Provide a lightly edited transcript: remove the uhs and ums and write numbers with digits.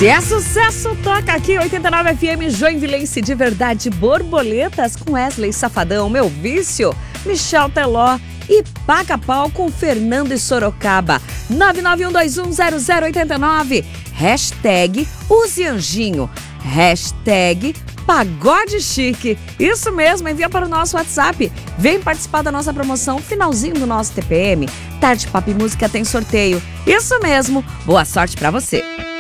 Se é sucesso, toca aqui 89 FM Joinvilense de verdade. Borboletas com Wesley Safadão, Meu Vício, Michel Teló e Paga Pau com Fernando e Sorocaba. 991210089. Hashtag Use Anjinho. Hashtag Pagode Chique. Isso mesmo, envia para o nosso WhatsApp. Vem participar da nossa promoção, finalzinho do nosso TPM. Tarde Papo e Música tem sorteio. Isso mesmo, boa sorte para você.